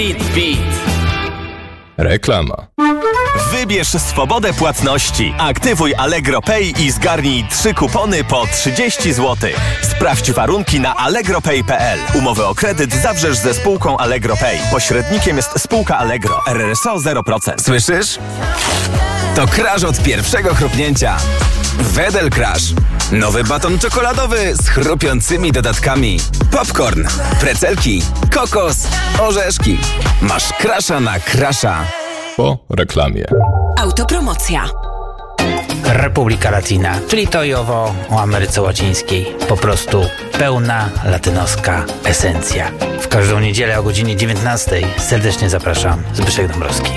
Reklama. Wybierz swobodę płatności. Aktywuj Allegro Pay i zgarnij 3 kupony po 30 zł. Sprawdź warunki na allegropay.pl. Umowę o kredyt zawrzesz ze spółką Allegro Pay. Pośrednikiem jest spółka Allegro. RRSO 0%. Słyszysz? To crash od pierwszego chrupnięcia. Wedel Crash. Nowy baton czekoladowy z chrupiącymi dodatkami. Popcorn, precelki, kokos, orzeszki. Masz crasha na crasha. Po reklamie. Autopromocja. Republika Latina, czyli to i owo o Ameryce Łacińskiej. Po prostu pełna latynoska esencja. W każdą niedzielę o godzinie 19:00 serdecznie zapraszam. Zbyszek Dąbrowski.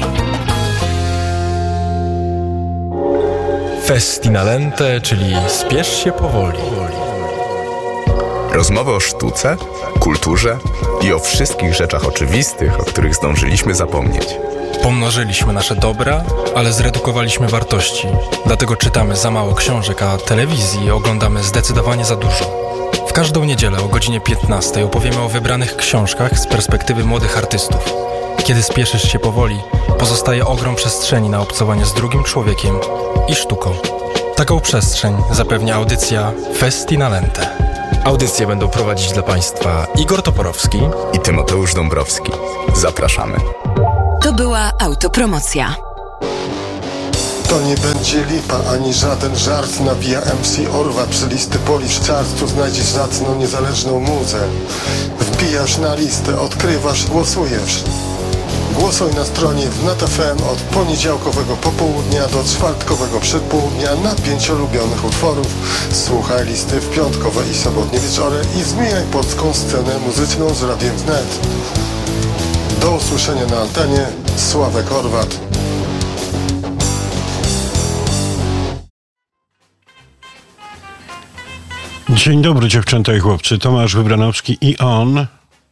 Festinalente, czyli spiesz się powoli. Rozmowy o sztuce, kulturze i o wszystkich rzeczach oczywistych, o których zdążyliśmy zapomnieć. Pomnożyliśmy nasze dobra, ale zredukowaliśmy wartości. Dlatego czytamy za mało książek, a telewizji oglądamy zdecydowanie za dużo. W każdą niedzielę o godzinie 15:00 opowiemy o wybranych książkach z perspektywy młodych artystów. Kiedy spieszysz się powoli, pozostaje ogrom przestrzeni na obcowanie z drugim człowiekiem i sztuką. Taką przestrzeń zapewnia audycja Festinalente. Audycje będą prowadzić dla Państwa Igor Toporowski i Tymoteusz Dąbrowski. Zapraszamy. To była autopromocja. To nie będzie lipa, ani żaden żart. Nawija MC Orwa przy listy Polish Charts. Tu znajdziesz zacną, niezależną muzę. Wbijasz na listę, odkrywasz, głosujesz. Głosuj na stronie wnet.fm od poniedziałkowego popołudnia do czwartkowego przedpołudnia na 5 ulubionych utworów. Słuchaj listy w piątkowe i sobotnie wieczory i zmieniaj polską scenę muzyczną z Radiem Wnet. Do usłyszenia na antenie. Sławek Orwat. Dzień dobry dziewczęta i chłopcy. Tomasz Wybranowski i on...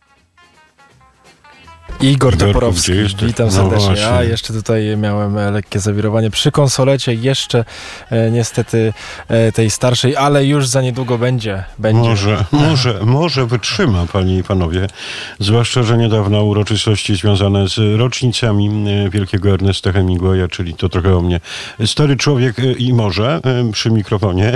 Igor Toporowski, witam serdecznie. No jeszcze tutaj miałem lekkie zawirowanie przy konsolecie, jeszcze niestety tej starszej, ale już za niedługo będzie. Może wytrzyma, panie i panowie, zwłaszcza, że niedawno uroczystości związane z rocznicami wielkiego Ernesta Hemingwaya, czyli to trochę o mnie. Stary człowiek i morze przy mikrofonie.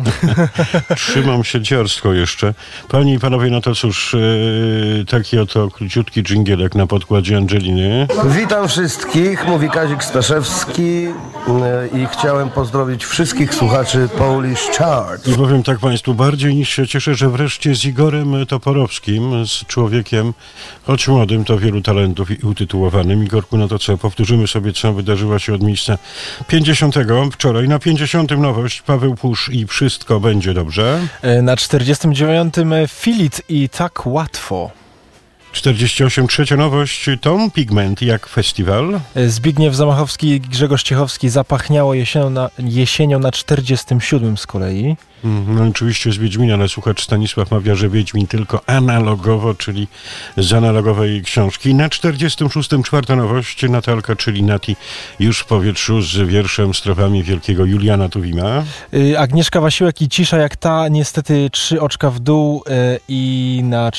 Trzymam się dziarstwo jeszcze. Panie i panowie, no to cóż, taki oto króciutki dżingielek na podkładzie Angeliny. Witam wszystkich, mówi Kazik Staszewski i chciałem pozdrowić wszystkich słuchaczy Polish Chart. I powiem tak państwu, bardziej niż się cieszę, że wreszcie z Igorem Toporowskim, z człowiekiem, choć młodym, to wielu talentów i utytułowanym. Igorku, no to co, powtórzymy sobie, co wydarzyło się od miejsca 50. Wczoraj na 50. nowość, Paweł Pusz i Wszystko będzie dobrze. Na 49. Filit i Tak łatwo. 48. Trzecia nowość, Tom Pigment jak festiwal. Zbigniew Zamachowski i Grzegorz Ciechowski Zapachniało jesienią na 47. z kolei. No oczywiście z Wiedźmina, ale słuchacz Stanisław mawia, że Wiedźmin tylko analogowo, czyli z analogowej książki. Na 46. czwarta nowość, Natalka, czyli Nati, już w powietrzu z wierszem, strofami wielkiego Juliana Tuwima. Agnieszka Wasiłek i Cisza jak ta, niestety 3 oczka w dół i na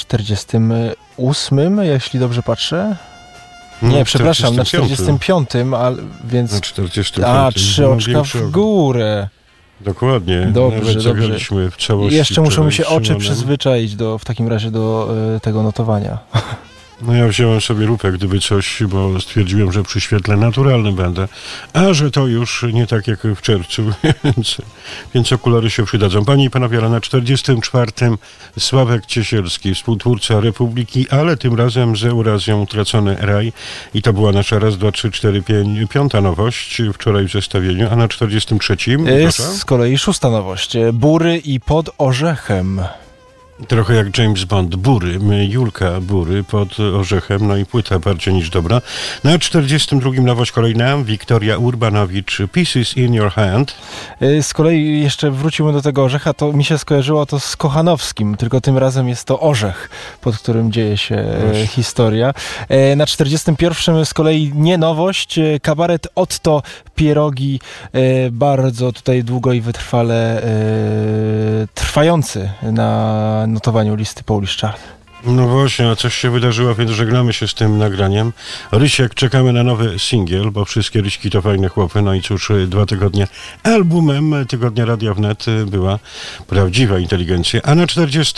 48, jeśli dobrze patrzę. Nie, przepraszam, na 45, więc... Na 45. 3 oczka w górę. Dokładnie. Dobrze. W całości. Jeszcze muszą mi się oczy przyzwyczaić w takim razie do tego notowania. No ja wziąłem sobie lupę, gdyby coś, bo stwierdziłem, że przy świetle naturalnym będę, a że to już nie tak jak w czerwcu, więc okulary się przydadzą. Panie i panowie, ale na 44. Sławek Ciesielski, współtwórca Republiki, ale tym razem z Eurazją Tracony raj i to była nasza raz, dwa, trzy, cztery, piąta nowość wczoraj w zestawieniu, a na 43. Z kolei 6. nowość, Bury i Pod orzechem. Trochę jak James Bond, Bury, Julka Bury pod orzechem, no i płyta bardziej niż dobra. Na 42. nowość kolejna, Wiktoria Urbanowicz, Pieces in Your Hand. Z kolei jeszcze wróciłbym do tego orzecha, to mi się skojarzyło to z Kochanowskim, tylko tym razem jest to orzech, pod którym dzieje się historia. Na 41. z kolei nie nowość, kabaret Otto Pierogi, bardzo tutaj długo i wytrwale trwający na notowaniu listy Polish Chart. No właśnie, a coś się wydarzyło, więc żegnamy się z tym nagraniem. Rysiek, czekamy na nowy singiel, bo wszystkie Ryśki to fajne chłopy. No i cóż, 2 tygodnie albumem Tygodnia Radia Wnet była Prawdziwa Inteligencja. A na 40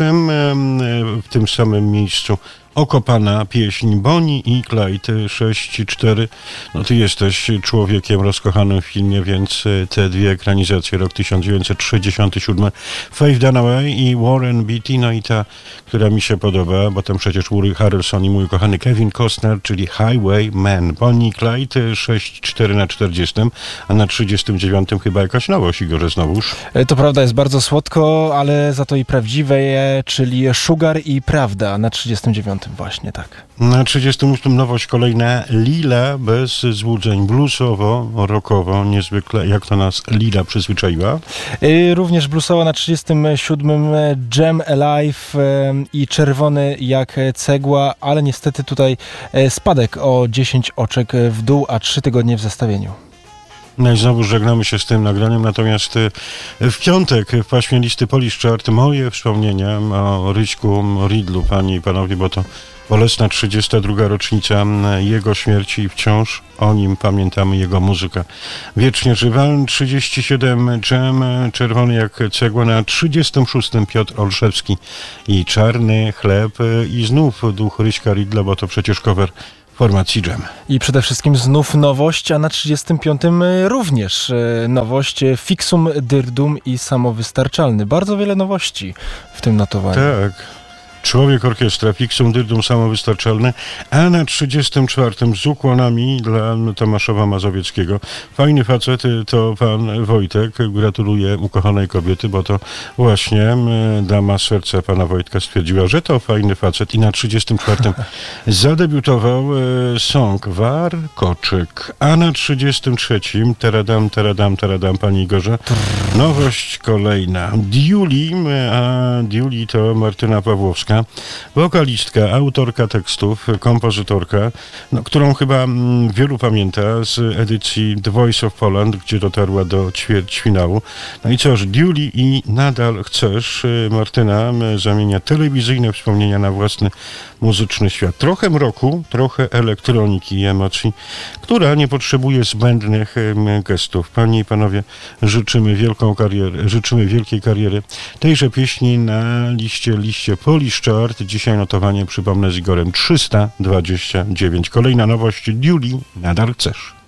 w tym samym miejscu okopana pieśń Bonnie i Clyde 6-4. No ty jesteś człowiekiem rozkochanym w filmie, więc te dwie ekranizacje, rok 1967, Faith Dunaway i Warren Beatty, no i ta, która mi się podoba, bo tam przecież Woody Harrelson i mój kochany Kevin Costner, czyli Highwayman. Bonnie i Clyde 6-4 na 40, a na 39 chyba jakaś nowość, Igorze, znowuż. To prawda, jest bardzo słodko, ale za to i prawdziwe, czyli Sugar i Prawda na 39 właśnie, tak. Na 38 nowość kolejna, Lila bez złudzeń, bluesowo, rockowo, niezwykle, jak to nas Lila przyzwyczaiła. Również bluesowa na 37 Jam Alive i Czerwony jak cegła, ale niestety tutaj spadek o 10 oczek w dół, a 3 tygodnie w zestawieniu. No i znowu żegnamy się z tym nagraniem, natomiast w piątek w paśmie listy Polish Chart moje wspomnienia o Ryśku Ridlu, panie i panowie, bo to bolesna 32. rocznica jego śmierci i wciąż o nim pamiętamy, jego muzyka wiecznie żywa. 37 Jam, Czerwony jak cegła, na 36 Piotr Olszewski i Czarny chleb i znów duch Ryśka Ridla, bo to przecież cover formacji Jam. I przede wszystkim znów nowość, a na 35 również nowość Fixum Dyrdum i Samowystarczalny. Bardzo wiele nowości w tym notowaniu. Tak. Człowiek orkiestra, Fixum Dyrdum, Samowystarczalny, a na 34 z ukłonami dla Tomaszowa Mazowieckiego. Fajny facet to pan Wojtek. Gratuluję ukochanej kobiety, bo to właśnie dama serca pana Wojtka stwierdziła, że to fajny facet i na 34 zadebiutował song Warkoczyk, a na 33 teradam, pani Igorze, nowość kolejna. Diuli, a Diuli to Martyna Pawłowska, wokalistka, autorka tekstów, kompozytorka, którą chyba wielu pamięta z edycji The Voice of Poland, gdzie dotarła do ćwierćfinału. No i cóż, Diuli i Nadal chcesz. Martyna zamienia telewizyjne wspomnienia na własny muzyczny świat. Trochę mroku, trochę elektroniki i emocji, która nie potrzebuje zbędnych gestów. Panie i panowie, życzymy wielkiej kariery tejże pieśni na liście Polish Chart. Dzisiaj notowanie, przypomnę, z Igorem 329. Kolejna nowość, Diuli, Nadal chcesz.